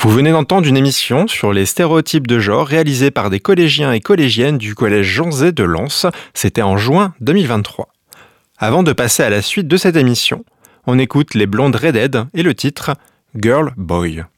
Vous venez d'entendre une émission sur les stéréotypes de genre réalisée par des collégiens et collégiennes du collège Jean Zay de Lens. C'était en juin 2023. Avant de passer à la suite de cette émission, on écoute les Blondes Redhead et le titre Girl Boy.